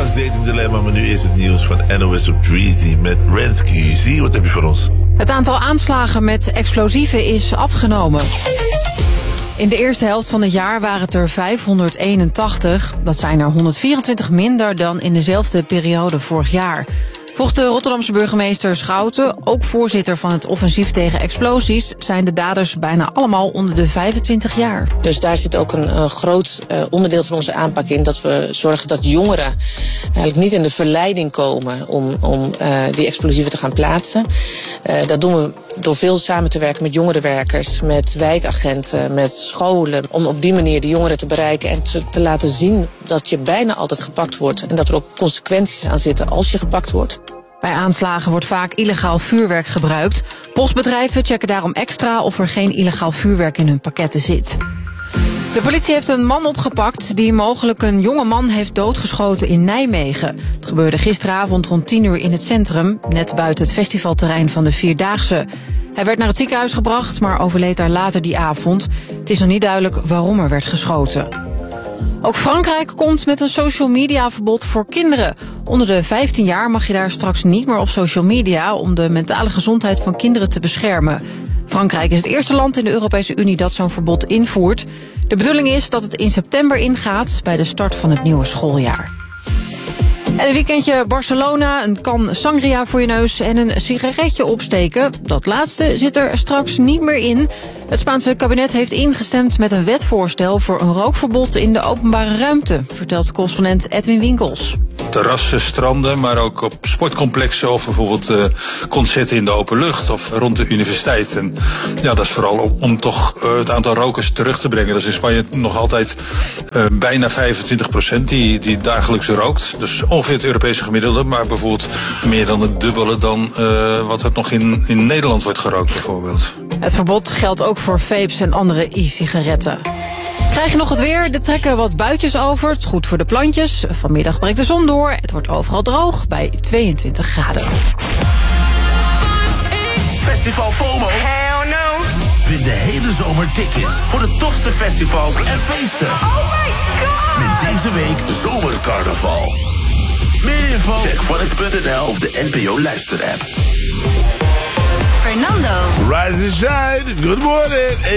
langs Dating Dilemma, maar nu is het nieuws van NOS op Dreezy met Rensky. Zie, wat heb je voor ons? Het aantal aanslagen met explosieven is afgenomen. In de eerste helft van het jaar waren het er 581. Dat zijn er 124 minder dan in dezelfde periode vorig jaar. Volgens de Rotterdamse burgemeester Schouten, ook voorzitter van het offensief tegen explosies, zijn de daders bijna allemaal onder de 25 jaar. Dus daar zit ook een groot onderdeel van onze aanpak in, dat we zorgen dat jongeren eigenlijk niet in de verleiding komen om die explosieven te gaan plaatsen. Dat doen we door veel samen te werken met jongerenwerkers, met wijkagenten, met scholen, om op die manier de jongeren te bereiken en te laten zien dat je bijna altijd gepakt wordt en dat er ook consequenties aan zitten als je gepakt wordt. Bij aanslagen wordt vaak illegaal vuurwerk gebruikt. Postbedrijven checken daarom extra of er geen illegaal vuurwerk in hun pakketten zit. De politie heeft een man opgepakt die mogelijk een jonge man heeft doodgeschoten in Nijmegen. Het gebeurde gisteravond rond 10 uur in het centrum, net buiten het festivalterrein van de Vierdaagse. Hij werd naar het ziekenhuis gebracht, maar overleed daar later die avond. Het is nog niet duidelijk waarom er werd geschoten. Ook Frankrijk komt met een social media verbod voor kinderen. Onder de 15 jaar mag je daar straks niet meer op social media om de mentale gezondheid van kinderen te beschermen. Frankrijk is het eerste land in de Europese Unie dat zo'n verbod invoert. De bedoeling is dat het in september ingaat bij de start van het nieuwe schooljaar. En een weekendje Barcelona, een kan sangria voor je neus en een sigaretje opsteken. Dat laatste zit er straks niet meer in. Het Spaanse kabinet heeft ingestemd met een wetvoorstel voor een rookverbod in de openbare ruimte, vertelt correspondent Edwin Winkels. Terrassen, stranden, maar ook op sportcomplexen of bijvoorbeeld concerten in de open lucht of rond de universiteit. En ja, dat is vooral om toch het aantal rokers terug te brengen. Dat is in Spanje nog altijd bijna 25% die dagelijks rookt. Dus ongeveer het Europese gemiddelde, maar bijvoorbeeld meer dan het dubbele dan wat er nog in Nederland wordt gerookt bijvoorbeeld. Het verbod geldt ook voor vapes en andere e-sigaretten. Krijg je nog het weer? Er trekken wat buitjes over. Het is goed voor de plantjes. Vanmiddag breekt de zon door. Het wordt overal droog bij 22 graden. Festival FOMO. Hell no. Win de hele zomer tickets voor de tofste festivals en feesten. Oh my god. Met deze week Zomercarnaval. Meer info? Check funx.nl of de NPO luisterapp. Fernando. Rise and shine. Good morning.